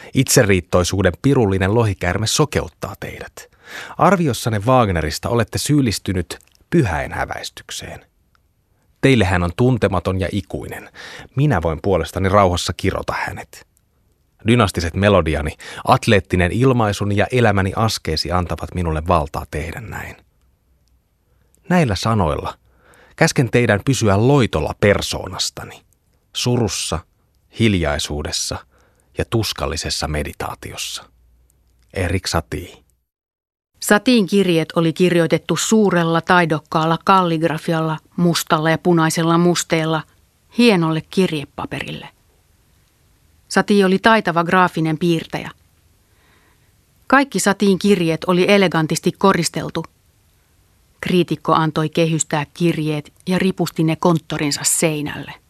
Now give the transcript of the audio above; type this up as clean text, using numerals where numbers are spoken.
Itseriittoisuuden pirullinen lohikäärme sokeuttaa teidät. Arviossanne Wagnerista olette syyllistynyt pyhäinhäväistykseen. Teille hän on tuntematon ja ikuinen. Minä voin puolestani rauhassa kirota hänet. Dynastiset melodiani, atleettinen ilmaisuni ja elämäni askeesi antavat minulle valtaa tehdä näin. Näillä sanoilla käsken teidän pysyä loitolla persoonastani, surussa, hiljaisuudessa ja tuskallisessa meditaatiossa. Erik Satie. Satien kirjeet oli kirjoitettu suurella taidokkaalla kalligrafialla, mustalla ja punaisella musteella, hienolle kirjepaperille. Satie oli taitava graafinen piirtäjä. Kaikki Satien kirjeet oli elegantisti koristeltu. Kriitikko antoi kehystää kirjeet ja ripusti ne konttorinsa seinälle.